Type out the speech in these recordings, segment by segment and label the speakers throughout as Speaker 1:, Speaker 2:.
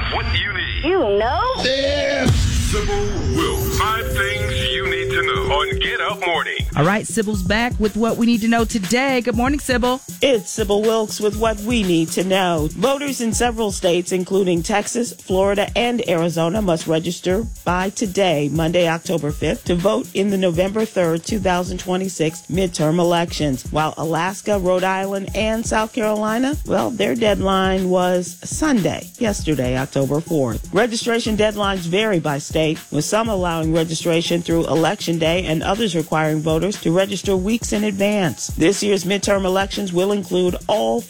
Speaker 1: what you need.
Speaker 2: You know?
Speaker 1: Yeah. Sybil Wilkes. 5 things you need to know on Get Up Morning.
Speaker 3: All right, Sybil's back with what we need to know today. Good morning, Sybil.
Speaker 4: It's Sybil Wilkes with what we need to know. Voters in several states, including Texas, Florida, and Arizona, must register by today, Monday, October 5th, to vote in the November 3rd, 2026 midterm elections. While Alaska, Rhode Island, and South Carolina, well, their deadline was Sunday, yesterday, October 4th. Registration deadlines vary by state, with some allowing registration through Election Day and others requiring voters to register weeks in advance. This year's midterm elections will include all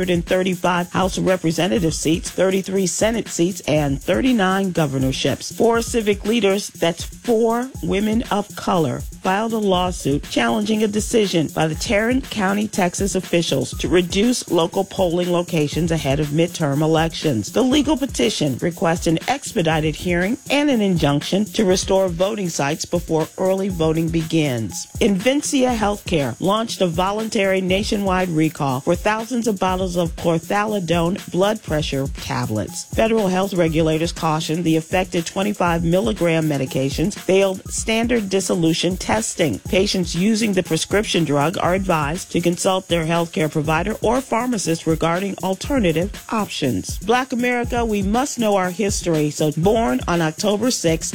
Speaker 4: 435 House of Representative seats, 33 Senate seats, and 39 governorships. 4 civic leaders, that's 4 women of color, filed a lawsuit challenging a decision by the Tarrant County, Texas officials to reduce local polling locations ahead of midterm elections. The legal petition requests an expedited hearing and an injunction to restore voting sites before early voting begins. Invincia Healthcare launched a voluntary nationwide recall for thousands of bottles of chlorthalidone blood pressure tablets. Federal health regulators cautioned the affected 25 milligram medications failed standard dissolution testing. Patients using the prescription drug are advised to consult their healthcare provider or pharmacist regarding alternative options. Black America, we must know our history. So born on October 6,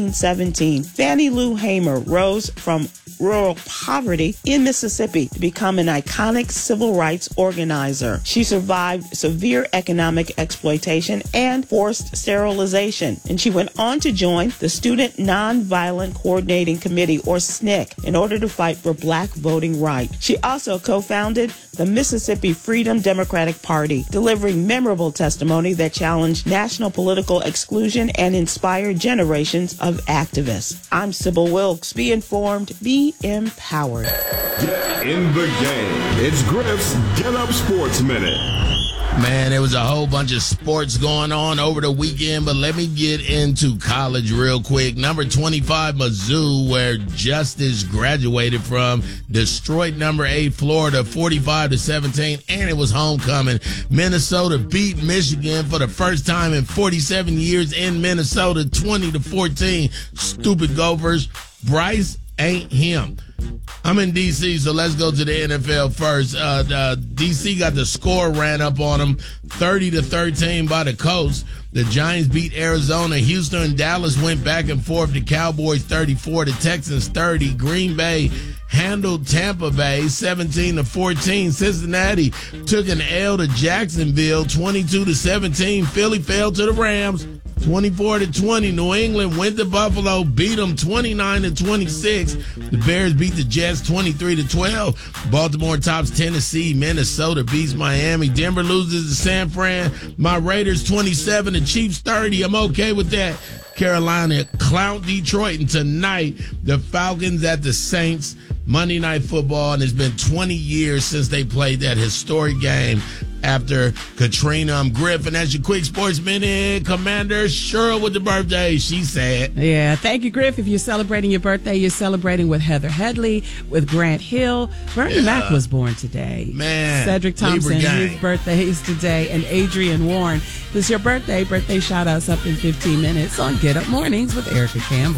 Speaker 4: 1917, Fannie Lou Hamer rose from rural poverty in Mississippi to become an iconic civil rights organizer. She survived severe economic exploitation and forced sterilization, and she went on to join the Student Nonviolent Coordinating Committee, or SNCC, in order to fight for black voting rights. She also co-founded the Mississippi Freedom Democratic Party, delivering memorable testimony that challenged national political exclusion and inspired generations of activists. I'm Sybil Wilkes. Be informed, be empowered.
Speaker 1: Get in the game. It's Griff's Get Up Sports Minute.
Speaker 5: Man, there was a whole bunch of sports going on over the weekend, but let me get into college real quick. Number 25, Mizzou, where Justice graduated from, destroyed number 8, Florida, 45-17, and it was homecoming. Minnesota beat Michigan for the first time in 47 years in Minnesota, 20-14. Stupid Gophers. Bryce ain't him. I'm in D.C., so let's go to the NFL first. D.C. got the score ran up on them, 30-13 by the Colts. The Giants beat Arizona. Houston and Dallas went back and forth. The Cowboys 34, the Texans 30. Green Bay handled Tampa Bay 17-14. Cincinnati took an L to Jacksonville 22-17. Philly fell to the Rams 24-20. New England went to Buffalo, beat them 29-26. The Bears beat the Jets 23-12. Baltimore tops Tennessee. Minnesota beats Miami. Denver loses to San Fran. My Raiders 27, the Chiefs 30. I'm okay with that. Carolina clowned Detroit, and tonight the Falcons at the Saints. Monday Night Football, and it's been 20 years since they played that historic game after Katrina. I'm Griff, and that's your quick sports minute. Commander Cheryl with the birthday, she said.
Speaker 6: Yeah, thank you, Griff. If you're celebrating your birthday, you're celebrating with Heather Headley, with Grant Hill. Bernie Mac was born today.
Speaker 5: Man.
Speaker 6: Cedric Thompson, his birthday is today, and Adrian Warren. This is your birthday shout-outs up in 15 minutes on Get Up Mornings with Erica Campbell.